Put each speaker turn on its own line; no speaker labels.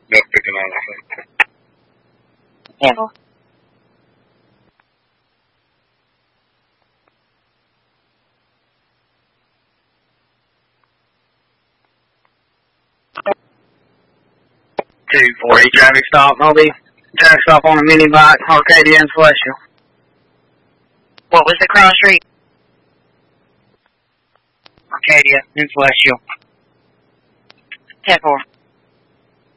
No picking on us.
Handle.
Two 40 traffic stop, Moby. Traffic stop on a mini bike, Arcadia and Celestial.
What was the cross street?
Arcadia and Celestial.
10-4.